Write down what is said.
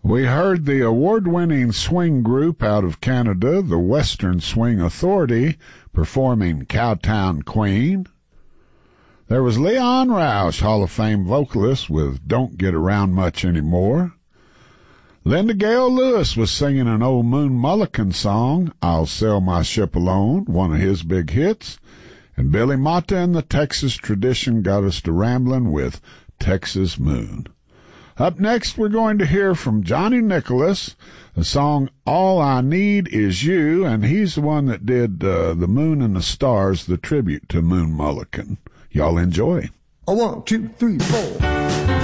We heard the award-winning swing group out of Canada, the Western Swing Authority, performing Cowtown Queen. There was Leon Roush, Hall of Fame vocalist, with Don't Get Around Much Anymore. Linda Gale Lewis was singing an old Moon Mullican song, I'll Sail My Ship Alone, one of his big hits. And Billy Mata and the Texas Tradition got us to rambling with Texas Moon. Up next, we're going to hear from Johnny Nicholas, the song All I Need Is You, and he's the one that did The Moon and the Stars, the tribute to Moon Mullican. Y'all enjoy. 1, 2, 3, 4.